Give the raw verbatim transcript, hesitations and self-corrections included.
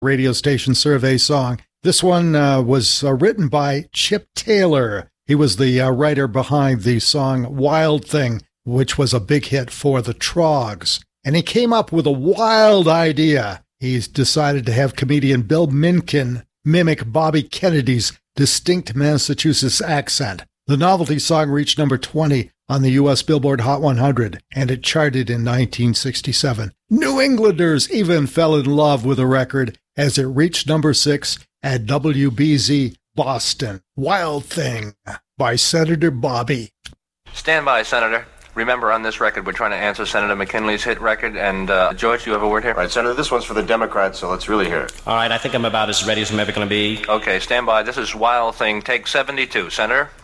radio station survey song. This one uh, was uh, written by Chip Taylor. He was the uh, writer behind the song Wild Thing, which was a big hit for the Troggs. And he came up with a wild idea. He's decided to have comedian Bill Minkin mimic Bobby Kennedy's distinct Massachusetts accent. The novelty song reached number twenty on the U S Billboard Hot one hundred, and it charted in nineteen sixty-seven. New Englanders even fell in love with the record as it reached number six at W B Z Boston. Wild Thing by Senator Bobby. Stand by, Senator. Remember, on this record, we're trying to answer Senator McKinley's hit record. And, uh, George, you have a word here? All right, Senator, this one's for the Democrats, so let's really hear it. All right, I think I'm about as ready as I'm ever going to be. Okay, stand by. This is Wild Thing, take seventy-two. Senator?